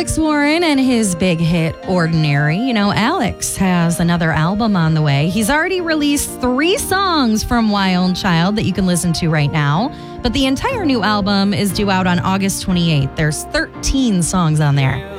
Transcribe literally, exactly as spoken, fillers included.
Alex Warren and his big hit, Ordinary. You know, Alex has another album on the way. He's already released three songs from Wild Child that you can listen to right now. But the entire new album is due out on August twenty-eighth. There's thirteen songs on there.